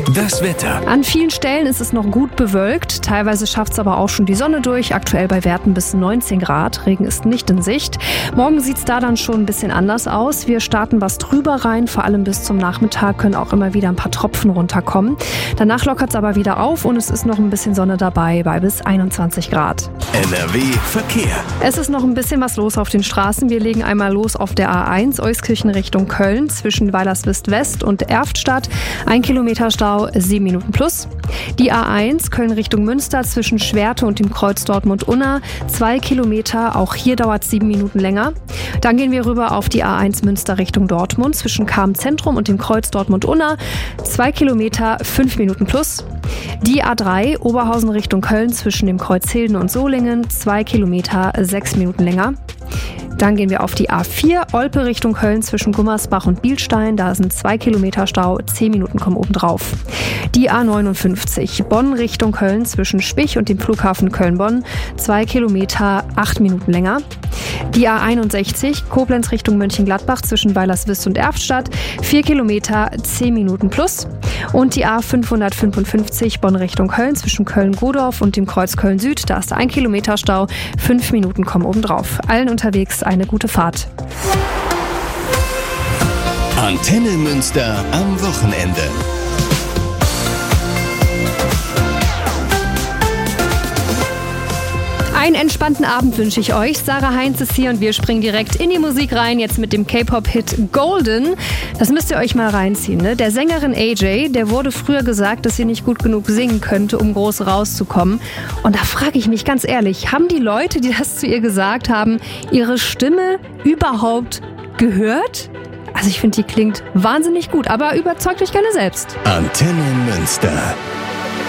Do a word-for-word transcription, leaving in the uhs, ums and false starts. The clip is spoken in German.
Das Wetter. An vielen Stellen ist es noch gut bewölkt. Teilweise schafft es aber auch schon die Sonne durch. Aktuell bei Werten bis neunzehn Grad. Regen ist nicht in Sicht. Morgen sieht es da dann schon ein bisschen anders aus. Wir starten was drüber rein. Vor allem bis zum Nachmittag können auch immer wieder ein paar Tropfen runterkommen. Danach lockert es aber wieder auf und es ist noch ein bisschen Sonne dabei bei bis einundzwanzig Grad. N R W Verkehr. Es ist noch ein bisschen was los auf den Straßen. Wir legen einmal los auf der A eins Euskirchen Richtung Köln zwischen Weilerswist West und Erftstadt. Ein Kilometer Stau, sieben Minuten plus. Die A eins Köln Richtung Münster zwischen Schwerte und dem Kreuz Dortmund-Unna. Zwei Kilometer, auch hier dauert es sieben Minuten länger. Dann gehen wir rüber auf die A eins Münster Richtung Dortmund zwischen Cham Zentrum und dem Kreuz Dortmund-Unna. Zwei Kilometer, fünf Minuten plus. Die A drei Oberhausen Richtung Köln zwischen dem Kreuz Hilden und Solingen. Zwei Kilometer, sechs Minuten länger. Dann gehen wir auf die A vier Olpe Richtung Köln zwischen Gummersbach und Bielstein. Da sind zwei Kilometer Stau, zehn Minuten kommen obendrauf. Die A neunundfünfzig Bonn Richtung Köln zwischen Spich und dem Flughafen Köln-Bonn. Zwei Kilometer, acht Minuten länger. Die A einundsechzig Koblenz Richtung Mönchengladbach zwischen Weilerswist und Erftstadt. Vier Kilometer, zehn Minuten plus. Und die A fünfhundertfünfundfünfzig Bonn Richtung Köln zwischen Köln-Godorf und dem Kreuz Köln-Süd. Da ist ein Kilometer Stau, fünf Minuten kommen obendrauf. Allen unterwegs eine gute Fahrt. Antenne Münster am Wochenende. Einen entspannten Abend wünsche ich euch. Sarah Heinz ist hier und wir springen direkt in die Musik rein, jetzt mit dem K-Pop-Hit Golden. Das müsst ihr euch mal reinziehen, ne? Der Sängerin A J, der wurde früher gesagt, dass sie nicht gut genug singen könnte, um groß rauszukommen. Und da frage ich mich ganz ehrlich, haben die Leute, die das zu ihr gesagt haben, ihre Stimme überhaupt gehört? Also ich finde, die klingt wahnsinnig gut, aber überzeugt euch gerne selbst. Antenne Münster.